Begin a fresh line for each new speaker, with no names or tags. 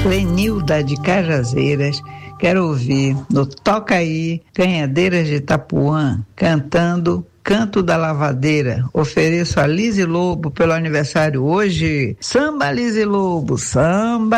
Lenilda de Cajazeiras, quero ouvir no Toca Aí, Canhadeiras de Itapuã, cantando Canto da Lavadeira. Ofereço a Lise Lobo pelo aniversário hoje. Samba, Lise Lobo, samba!